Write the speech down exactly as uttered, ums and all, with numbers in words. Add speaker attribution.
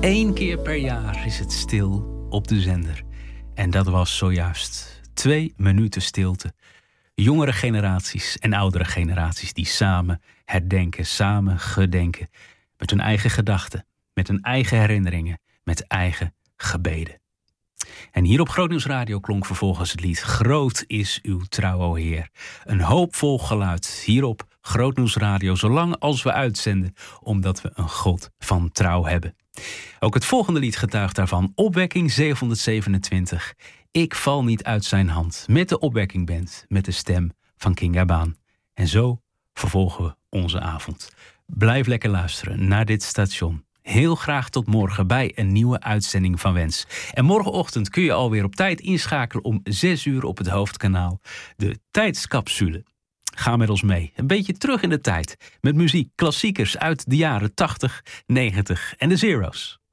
Speaker 1: Eén keer per jaar is het stil op de zender. En dat was zojuist twee minuten stilte. Jongere generaties en oudere generaties die samen herdenken, samen gedenken. Met hun eigen gedachten, met hun eigen herinneringen, met eigen gebeden. En hier op Groot Nieuws Radio klonk vervolgens het lied Groot is uw trouw, o Heer. Een hoopvol geluid hier op Groot Nieuws Radio, zolang als we uitzenden, omdat we een God van trouw hebben. Ook het volgende lied getuigt daarvan, Opwekking zevenhonderdzevenentwintig. Ik val niet uit zijn hand, met de opwekkingբand, met de stem van King Abaan. En zo vervolgen we onze avond. Blijf lekker luisteren naar dit station. Heel graag tot morgen bij een nieuwe uitzending van Wens. En morgenochtend kun je alweer op tijd inschakelen om zes uur op het hoofdkanaal. De tijdscapsule. Ga met ons mee. Een beetje terug in de tijd. Met muziek, klassiekers uit de jaren tachtig, negentig en de zero's.